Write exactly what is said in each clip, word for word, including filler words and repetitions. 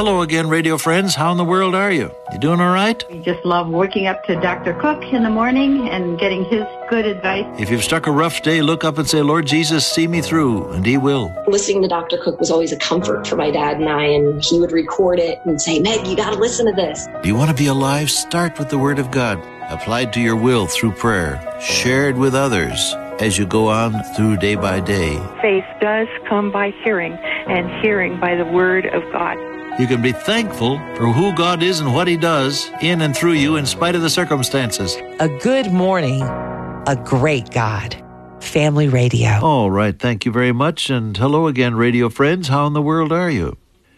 hello again, radio friends. How in the world are you? You doing all right? We just love waking up to Doctor Cook in the morning and getting his good advice. If you've struck a rough day, look up and say, Lord Jesus, see me through, and he will. Listening to Doctor Cook was always a comfort for my dad and I, and he would record it and say, Meg, you got to listen to this. Do you want to be alive? Start with the Word of God, applied to your will through prayer, shared with others as you go on through day by day. Faith does come by hearing, and hearing by the Word of God. You can be thankful for who God is and what he does in and through you in spite of the circumstances. A good morning, a great God. Family Radio. All right, thank you very much. And hello again, radio friends. How in the world are you?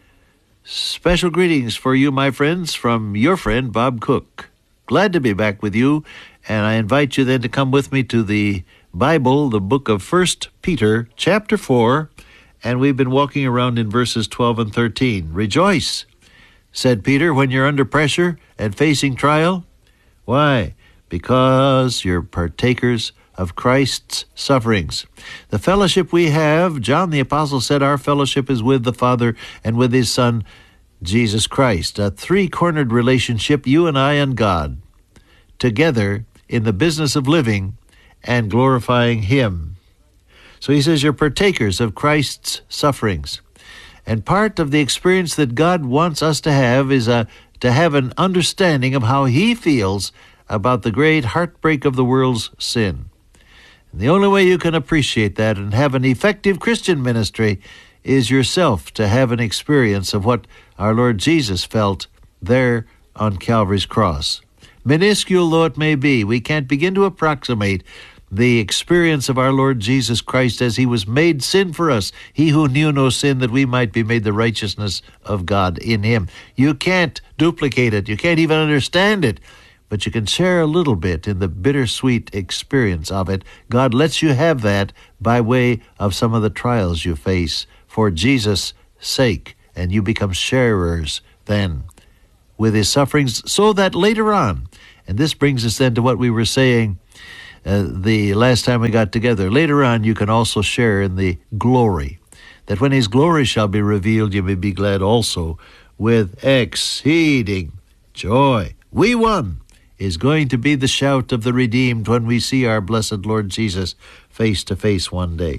Special greetings for you, my friends, from your friend, Bob Cook. Glad to be back with you. And I invite you then to come with me to the Bible, the book of First Peter, chapter four. And we've been walking around in verses twelve and thirteen. Rejoice, said Peter, when you're under pressure and facing trial. Why? Because you're partakers of Christ's sufferings. The fellowship we have, John the Apostle said our fellowship is with the Father and with his Son, Jesus Christ. A three-cornered relationship, you and I and God, together in the business of living and glorifying him. So he says you're partakers of Christ's sufferings. And part of the experience that God wants us to have is a, to have an understanding of how he feels about the great heartbreak of the world's sin. And the only way you can appreciate that and have an effective Christian ministry is yourself to have an experience of what our Lord Jesus felt there on Calvary's cross. Minuscule though it may be, we can't begin to approximate the experience of our Lord Jesus Christ as he was made sin for us, he who knew no sin, that we might be made the righteousness of God in him. You can't duplicate it. You can't even understand it, but you can share a little bit in the bittersweet experience of it. God lets you have that by way of some of the trials you face for Jesus' sake, and you become sharers then with his sufferings, so that later on, and this brings us then to what we were saying Uh, the last time we got together. Later on, you can also share in the glory, that when his glory shall be revealed, you may be glad also with exceeding joy. We won is going to be the shout of the redeemed when we see our blessed Lord Jesus face to face one day.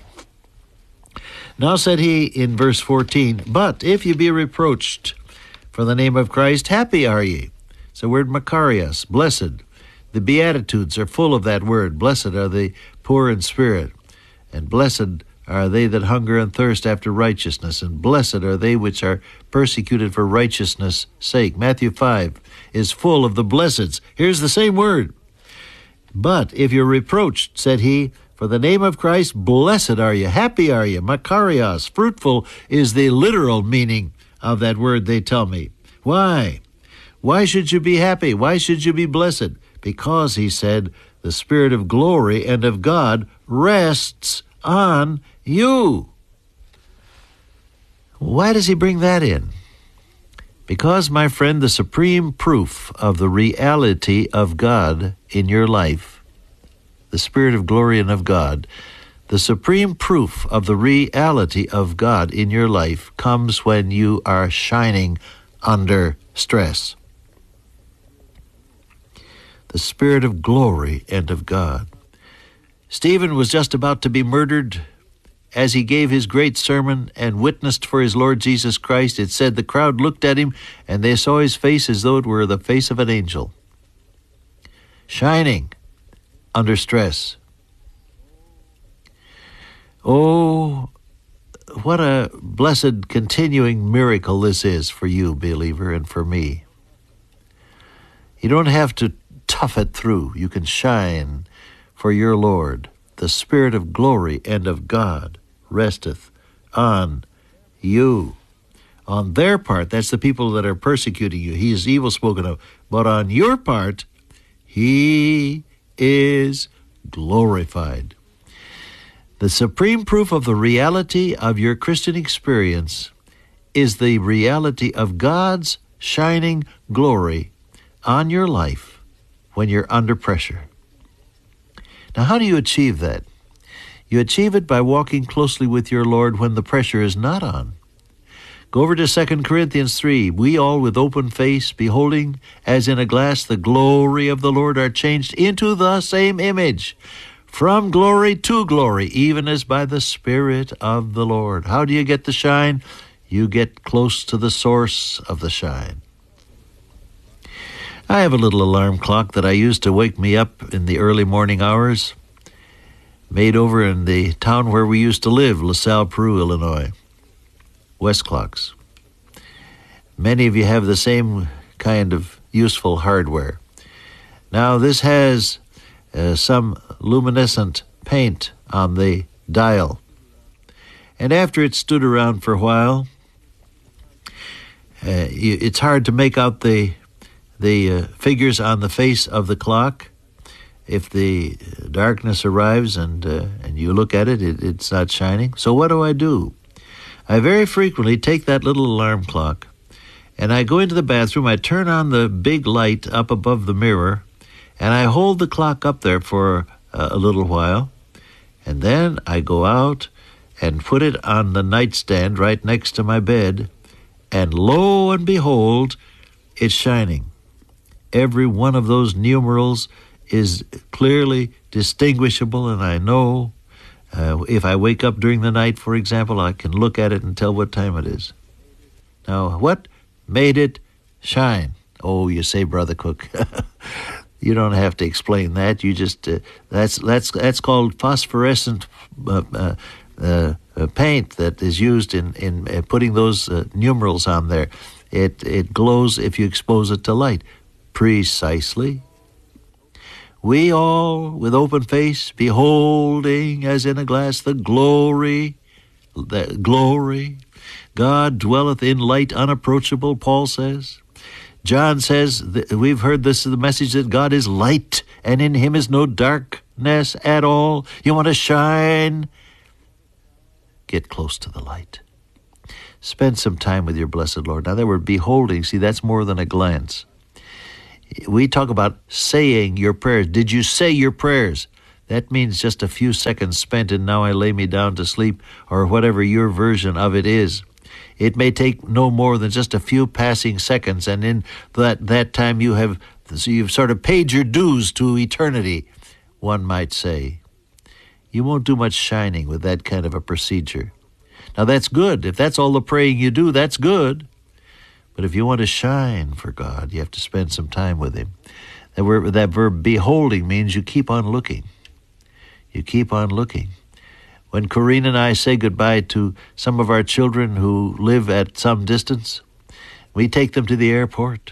Now said he in verse fourteen, but if you be reproached for the name of Christ, happy are ye. It's the word makarios, blessed. The Beatitudes are full of that word. Blessed are the poor in spirit, and blessed are they that hunger and thirst after righteousness, and blessed are they which are persecuted for righteousness' sake. Matthew five is full of the blesseds. Here's the same word. But if you're reproached, said he, for the name of Christ, blessed are you, happy are you, makarios. Fruitful is the literal meaning of that word, they tell me. Why? Why should you be happy? Why should you be blessed? Because, he said, the Spirit of glory and of God rests on you. Why does he bring that in? Because, my friend, the supreme proof of the reality of God in your life, the Spirit of glory and of God, the supreme proof of the reality of God in your life comes when you are shining under stress. The Spirit of glory and of God. Stephen was just about to be murdered as he gave his great sermon and witnessed for his Lord Jesus Christ. It said the crowd looked at him and they saw his face as though it were the face of an angel, shining under stress. Oh, what a blessed continuing miracle this is for you, believer, and for me. You don't have to tough it through. You can shine for your Lord. The Spirit of glory and of God resteth on you. On their part, that's the people that are persecuting you. He is evil spoken of. But on your part, he is glorified. The supreme proof of the reality of your Christian experience is the reality of God's shining glory on your life when you're under pressure. Now, how do you achieve that? You achieve it by walking closely with your Lord when the pressure is not on. Go over to Second Corinthians three. We all with open face, beholding as in a glass the glory of the Lord, are changed into the same image, from glory to glory, even as by the Spirit of the Lord. How do you get the shine? You get close to the source of the shine. I have a little alarm clock that I use to wake me up in the early morning hours, made over in the town where we used to live, LaSalle, Peru, Illinois. West clocks. Many of you have the same kind of useful hardware. Now, this has uh, some luminescent paint on the dial. And after it stood around for a while, uh, you, it's hard to make out the the uh, figures on the face of the clock. If the darkness arrives and uh, and you look at it, it, it's not shining. So what do I do? I very frequently take that little alarm clock and I go into the bathroom, I turn on the big light up above the mirror, and I hold the clock up there for uh, a little while, and then I go out and put it on the nightstand right next to my bed, and lo and behold, it's shining. Every one of those numerals is clearly distinguishable, and I know uh, if I wake up during the night, for example, I can look at it and tell what time it is. Now, what made it shine? Oh, you say, Brother Cook. You don't have to explain that. You just uh, that's that's that's called phosphorescent uh, uh, uh, paint that is used in in uh, putting those uh, numerals on there. It it glows if you expose it to light. Precisely. We all, with open face, beholding as in a glass the glory, the glory. God dwelleth in light unapproachable, Paul says. John says, that we've heard this is the message that God is light, and in him is no darkness at all. You want to shine? Get close to the light. Spend some time with your blessed Lord. Now that word beholding, see, that's more than a glance. We talk about saying your prayers. Did you say your prayers? That means just a few seconds spent and now I lay me down to sleep, or whatever your version of it is. It may take no more than just a few passing seconds, and in that, that time you have, so you've sort of paid your dues to eternity, one might say. You won't do much shining with that kind of a procedure. Now that's good. If that's all the praying you do, that's good. But if you want to shine for God, you have to spend some time with him. That verb, that verb beholding means you keep on looking. You keep on looking. When Corinne and I say goodbye to some of our children who live at some distance, we take them to the airport,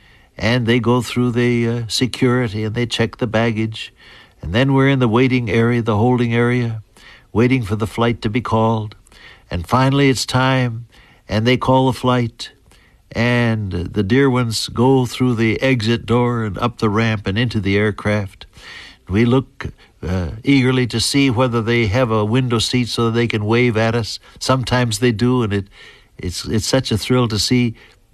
and they go through the uh, security, and they check the baggage, and then we're in the waiting area, the holding area, waiting for the flight to be called, and finally it's time, and they call the flight, and the dear ones go through the exit door and up the ramp and into the aircraft. We look uh, eagerly to see whether they have a window seat so that they can wave at us. Sometimes they do, and it it's it's such a thrill to see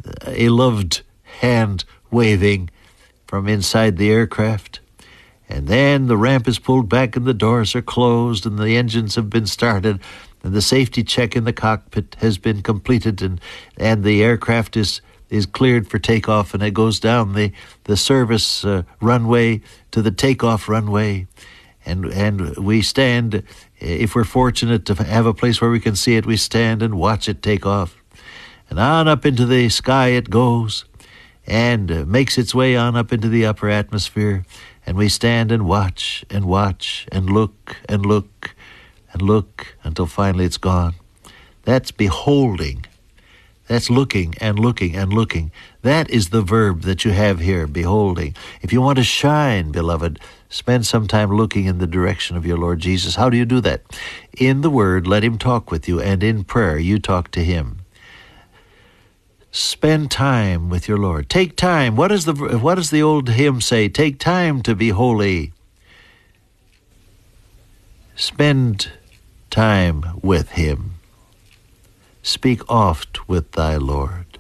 a loved hand waving from inside the aircraft. And then the ramp is pulled back and the doors are closed and the engines have been started and the safety check in the cockpit has been completed, and, and the aircraft is is cleared for takeoff, and it goes down the, the service uh, runway to the takeoff runway. And and we stand, if we're fortunate to have a place where we can see it, we stand and watch it take off. And on up into the sky it goes, and uh, makes its way on up into the upper atmosphere. And we stand and watch and watch and look and look and look until finally it's gone. That's beholding. That's looking and looking and looking. That is the verb that you have here, beholding. If you want to shine, beloved, spend some time looking in the direction of your Lord Jesus. How do you do that? In the Word, let him talk with you, and in prayer, you talk to him. Spend time with your Lord. Take time. What does the what does the old hymn say? Take time to be holy. Spend time with him. Speak oft with thy Lord.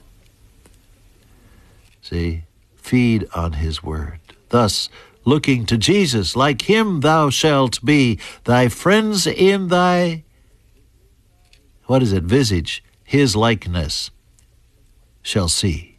See, feed on his word. Thus, looking to Jesus, like him thou shalt be, thy friends in thy, what is it, visage, his likeness. shall see.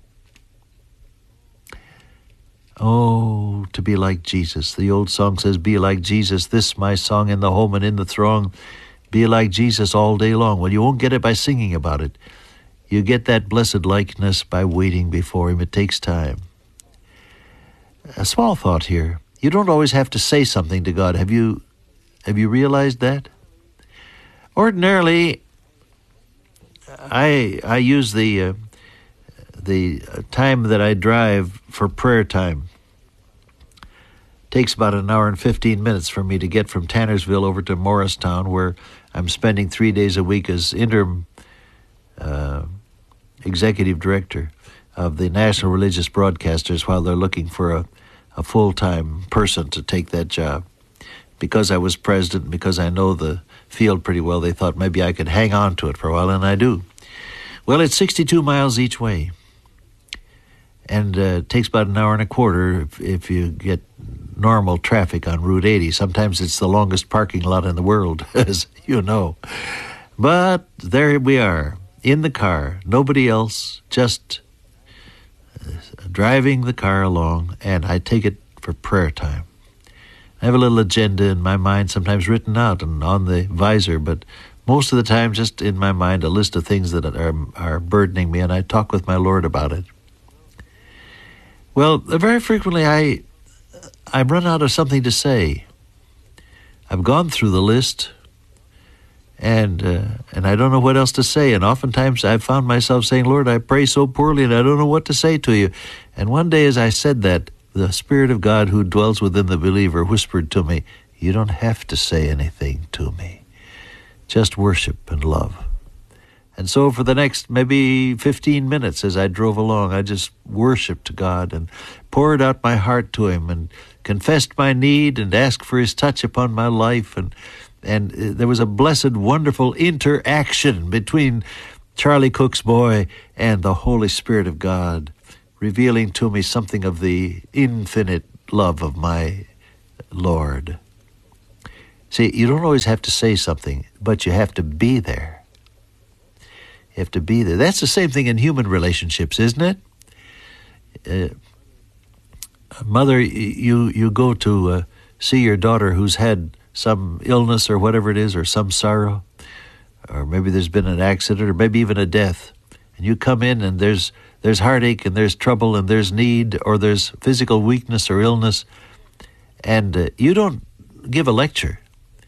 Oh, to be like Jesus. The old song says, be like Jesus. This my song in the home and in the throng. Be like Jesus all day long. Well, you won't get it by singing about it. You get that blessed likeness by waiting before him. It takes time. A small thought here. You don't always have to say something to God. Have you, have you realized that? Ordinarily, I I use the uh, the time that I drive for prayer time. It takes about an hour and fifteen minutes for me to get from Tannersville over to Morristown, where I'm spending three days a week as interim uh, executive director of the National Religious Broadcasters while they're looking for a, a full-time person to take that job. Because I was president, because I know the field pretty well, they thought maybe I could hang on to it for a while, and I do. Well, it's sixty-two miles each way, and uh, it takes about an hour and a quarter if, if you get normal traffic on Route eighty. Sometimes it's the longest parking lot in the world, as you know. But there we are, in the car, nobody else, just uh, driving the car along, and I take it for prayer time. I have a little agenda in my mind, sometimes written out and on the visor, but most of the time just in my mind a list of things that are, are burdening me, and I talk with my Lord about it. Well, very frequently I I run out of something to say. I've gone through the list, and uh, and I don't know what else to say, and oftentimes I've found myself saying, Lord, I pray so poorly and I don't know what to say to you. And one day as I said that, the Spirit of God who dwells within the believer whispered to me, you don't have to say anything to me. Just worship and love. And so for the next maybe fifteen minutes as I drove along, I just worshiped God and poured out my heart to him and confessed my need and asked for his touch upon my life. And, and there was a blessed, wonderful interaction between Charlie Cook's boy and the Holy Spirit of God, revealing to me something of the infinite love of my Lord. See, you don't always have to say something, but you have to be there. You have to be there. That's the same thing in human relationships, isn't it? Uh, mother, you, you go to uh, see your daughter who's had some illness or whatever it is, or some sorrow, or maybe there's been an accident, or maybe even a death, and you come in and there's There's heartache and there's trouble and there's need, or there's physical weakness or illness, and uh, you don't give a lecture,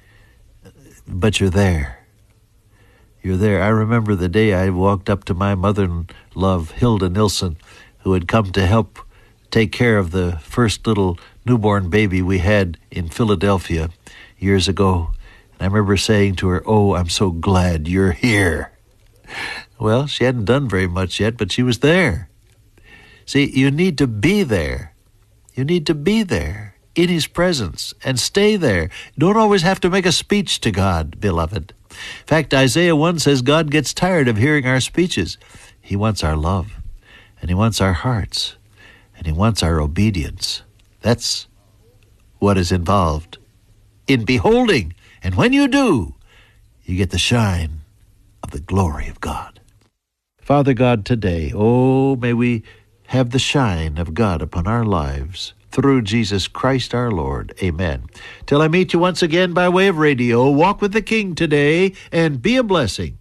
but you're there. You're there. I remember the day I walked up to my mother-in-law, Hilda Nilsson, who had come to help take care of the first little newborn baby we had in Philadelphia years ago. And I remember saying to her, oh, I'm so glad you're here. Well, she hadn't done very much yet, but she was there. See, you need to be there. You need to be there in his presence and stay there. You don't always have to make a speech to God, beloved. In fact, Isaiah one says God gets tired of hearing our speeches. He wants our love, and he wants our hearts, and he wants our obedience. That's what is involved in beholding. And when you do, you get the shine of the glory of God. Father God, today, oh, may we have the shine of God upon our lives through Jesus Christ our Lord. Amen. Till I meet you once again by way of radio, walk with the King today and be a blessing.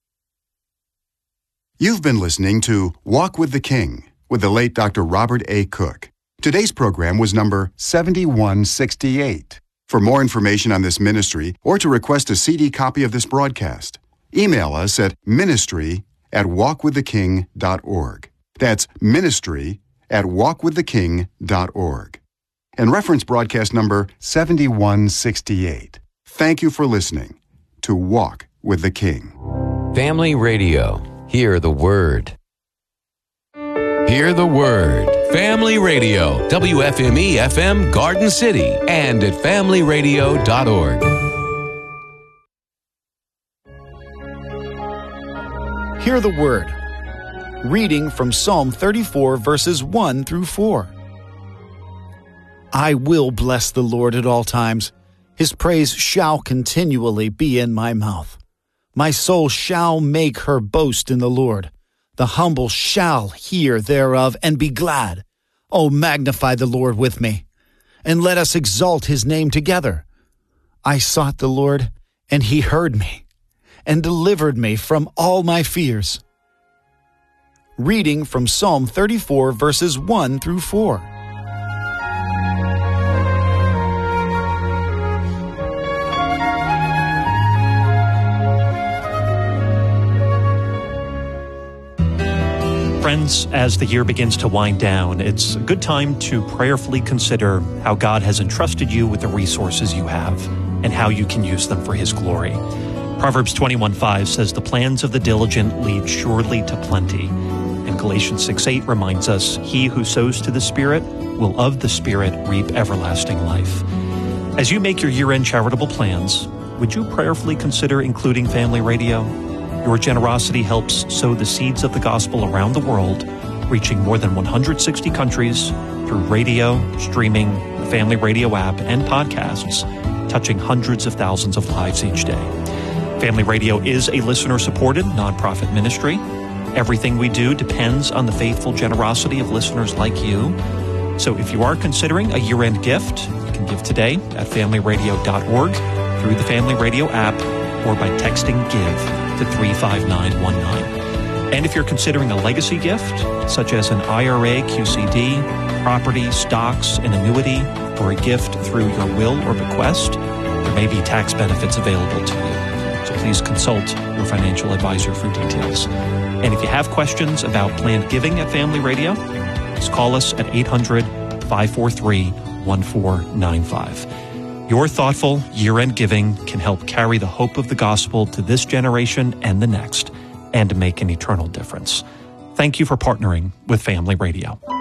You've been listening to Walk with the King with the late Doctor Robert A. Cook. Today's program was number seventy-one sixty-eight. For more information on this ministry or to request a C D copy of this broadcast, email us at ministry at walk with the king dot org. That's ministry at walk with the king dot org. And reference broadcast number seventy-one sixty-eight. Thank you for listening to Walk with the King. Family Radio. Hear the Word. Hear the Word. Family Radio. W F M E F M Garden City and at family radio dot org. Hear the Word. Reading from Psalm thirty-four, verses one through four. I will bless the Lord at all times. His praise shall continually be in my mouth. My soul shall make her boast in the Lord. The humble shall hear thereof and be glad. O magnify the Lord with me, and let us exalt his name together. I sought the Lord, and he heard me, and delivered me from all my fears. Reading from Psalm thirty-four, verses one through four. Friends, as the year begins to wind down, it's a good time to prayerfully consider how God has entrusted you with the resources you have and how you can use them for his glory. Proverbs twenty-one five says, "The plans of the diligent lead surely to plenty." And Galatians six eight reminds us, "He who sows to the Spirit will of the Spirit reap everlasting life." As you make your year-end charitable plans, would you prayerfully consider including Family Radio? Your generosity helps sow the seeds of the gospel around the world, reaching more than one hundred sixty countries through radio, streaming, the Family Radio app, and podcasts, touching hundreds of thousands of lives each day. Family Radio is a listener-supported nonprofit ministry. Everything we do depends on the faithful generosity of listeners like you. So if you are considering a year-end gift, you can give today at family radio dot org, through the Family Radio app, or by texting GIVE to three five nine one nine. And if you're considering a legacy gift, such as an I R A, Q C D, property, stocks, an annuity, or a gift through your will or bequest, there may be tax benefits available to you. So please consult your financial advisor for details. And if you have questions about planned giving at Family Radio, just call us at eight hundred, five four three, one four nine five. Your thoughtful year-end giving can help carry the hope of the gospel to this generation and the next, and make an eternal difference. Thank you for partnering with Family Radio.